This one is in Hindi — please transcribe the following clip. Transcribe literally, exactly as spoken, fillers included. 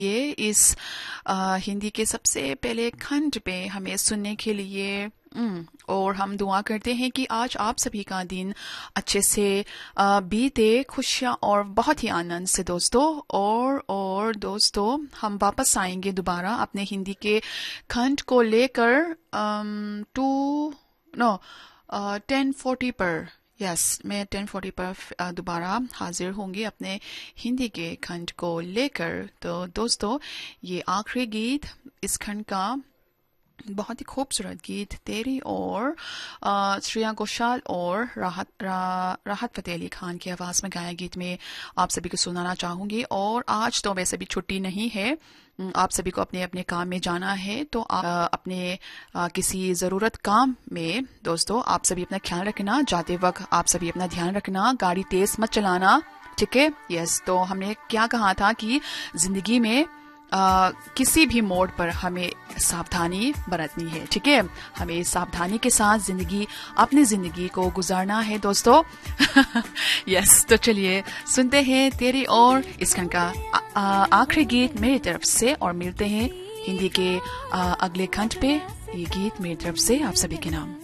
ये इस आ, हिंदी के सबसे पहले खंड पे हमें सुनने के लिए हम्म, और हम दुआ करते हैं कि आज आप सभी का दिन अच्छे से आ, बीते, खुशियाँ और बहुत ही आनंद से दोस्तों। और और दोस्तों हम वापस आएंगे दोबारा अपने हिंदी के खंड को लेकर टू नो टेन फोर्टी पर। यस yes, मैं टेन फोर्टी पर दोबारा हाजिर होंगी अपने हिंदी के खंड को लेकर। तो दोस्तों ये आखिरी गीत इस खंड का बहुत ही खूबसूरत गीत तेरी और श्रेया घोषाल और राहत रा, राहत फतेह अली खान की आवाज में गाया गीत में आप सभी को सुनाना चाहूंगी। और आज तो वैसे भी छुट्टी नहीं है, आप सभी को अपने अपने काम में जाना है, तो आप अपने आ, किसी जरूरत काम में दोस्तों आप सभी अपना ख्याल रखना। जाते वक्त आप सभी अपना ध्यान रखना, गाड़ी तेज मत चलाना, ठीक है। यस, तो हमने क्या कहा था कि जिंदगी में आ, किसी भी मोड़ पर हमें सावधानी बरतनी है, ठीक है। हमें सावधानी के साथ जिंदगी अपनी जिंदगी को गुजारना है दोस्तों। यस, तो चलिए सुनते हैं तेरी और इस खंड का आखिरी गीत मेरी तरफ से, और मिलते हैं हिंदी के आ, अगले खंड पे। ये गीत मेरी तरफ से आप सभी के नाम।